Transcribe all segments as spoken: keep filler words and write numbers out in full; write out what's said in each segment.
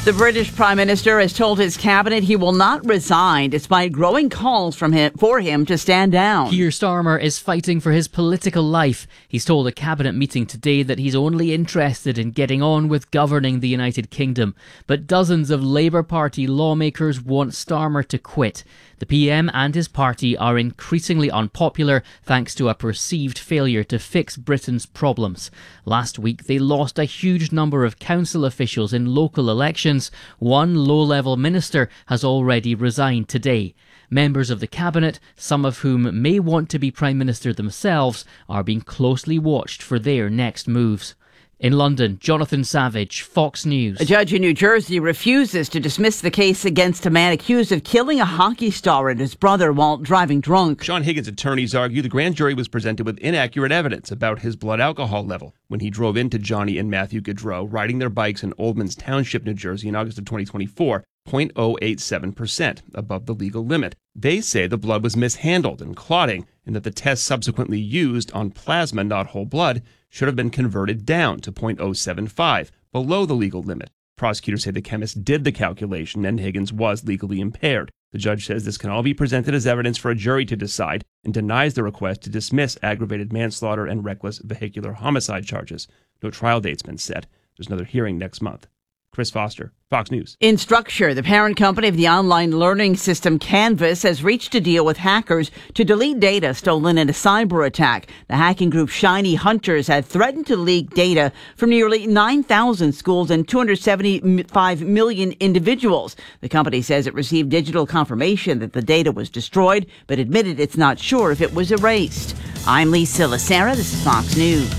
The British Prime Minister has told his cabinet he will not resign despite growing calls from him for him to stand down. Keir Starmer is fighting for his political life. He's told a cabinet meeting today that he's only interested in getting on with governing the United Kingdom. But dozens of Labour Party lawmakers want Starmer to quit. The P M and his party are increasingly unpopular thanks to a perceived failure to fix Britain's problems. Last week they lost a huge number of council officials in local elections. One low-level minister has already resigned today. Members of the cabinet, some of whom may want to be Prime Minister themselves, are being closely watched for their next moves. In London, Jonathan Savage, Fox News. A judge in New Jersey refuses to dismiss the case against a man accused of killing a hockey star and his brother while driving drunk. Sean Higgins' attorneys argue the grand jury was presented with inaccurate evidence about his blood alcohol level when he drove into Johnny and Matthew Gaudreau riding their bikes in Oldman's Township, New Jersey in August of twenty twenty-four, zero point zero eight seven percent above the legal limit. They say the blood was mishandled and clotting, and that the test subsequently used on plasma, not whole blood, should have been converted down to zero point zero seven five, below the legal limit. Prosecutors say the chemist did the calculation and Higgins was legally impaired. The judge says this can all be presented as evidence for a jury to decide and denies the request to dismiss aggravated manslaughter and reckless vehicular homicide charges. No trial date's been set. There's another hearing next month. Chris Foster, Fox News. Instructure, the parent company of the online learning system Canvas, has reached a deal with hackers to delete data stolen in a cyber attack. The hacking group Shiny Hunters had threatened to leak data from nearly nine thousand schools and two hundred seventy-five million individuals. The company says it received digital confirmation that the data was destroyed, but admitted it's not sure if it was erased. I'm Lisa Lacera. This is Fox News.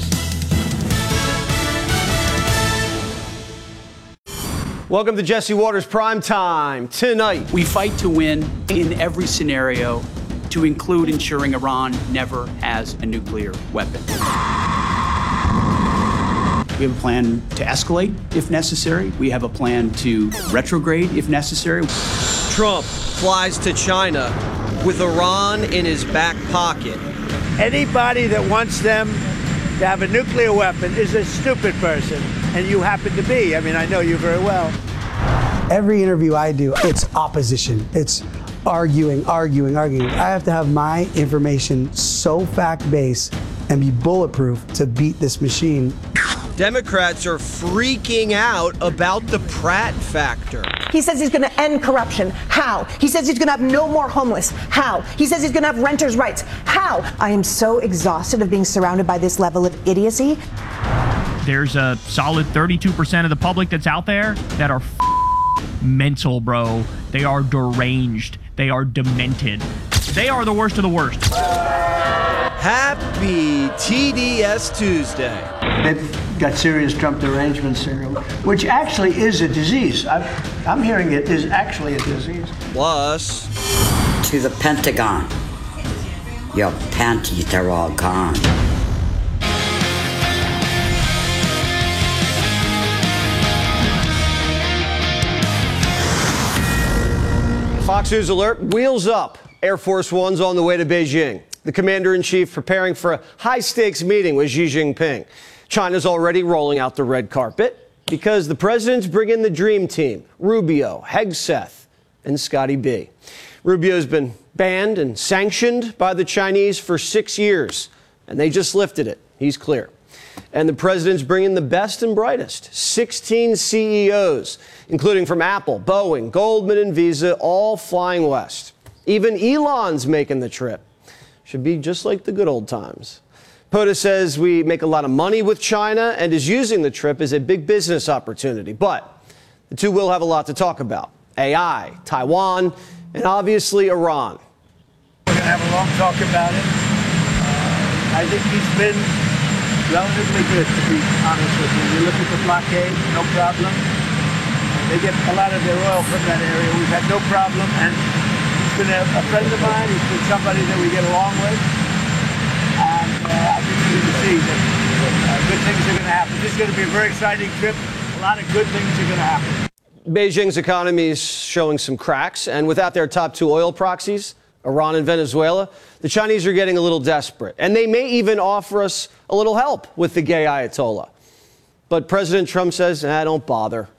Welcome to Jesse Waters Prime Time. Tonight, we fight to win in every scenario, to include ensuring Iran never has a nuclear weapon. We have a plan to escalate if necessary. We have a plan to retrograde if necessary. Trump flies to China with Iran in his back pocket. Anybody that wants them to have a nuclear weapon is a stupid person, and you happen to be. I mean, I know you very well. Every interview I do, it's opposition. It's arguing, arguing, arguing. I have to have my information so fact-based and be bulletproof to beat this machine. Democrats are freaking out about the Pratt factor. He says he's going to end corruption. How? He says he's going to have no more homeless. How? He says he's going to have renters' rights. How? I am so exhausted of being surrounded by this level of idiocy. There's a solid thirty-two percent of the public that's out there that are f- mental, bro. They are deranged. They are demented. They are the worst of the worst. Happy T D S Tuesday. They've got serious Trump derangement syndrome, which actually is a disease. I'm, I'm hearing it is actually a disease. Plus, to the Pentagon. Your panties are all gone. Fox News alert, wheels up. Air Force One's on the way to Beijing. The commander-in-chief preparing for a high-stakes meeting with Xi Jinping. China's already rolling out the red carpet because the president's bringing the dream team, Rubio, Hegseth, and Scotty B. Rubio's been banned and sanctioned by the Chinese for six years, and they just lifted it. He's clear. And the president's bringing the best and brightest, sixteen C E Os, including from Apple, Boeing, Goldman, and Visa, all flying west. Even Elon's making the trip. Should be just like the good old times. POTUS says we make a lot of money with China and is using the trip as a big business opportunity. But the two will have a lot to talk about. A I, Taiwan, and obviously Iran. We're going to have a long talk about it. Uh, I think he's been relatively good, to be honest with you. You look at the blockade, no problem. They get a lot of their oil from that area. We've had no problem. And he's been a, a friend of mine. He's been somebody that we get along with. And uh, I think you're going to see that uh, good things are going to happen. This is going to be a very exciting trip. A lot of good things are going to happen. Beijing's economy is showing some cracks. And without their top two oil proxies, Iran and Venezuela, the Chinese are getting a little desperate. And they may even offer us a little help with the gay Ayatollah. But President Trump says, ah, don't bother.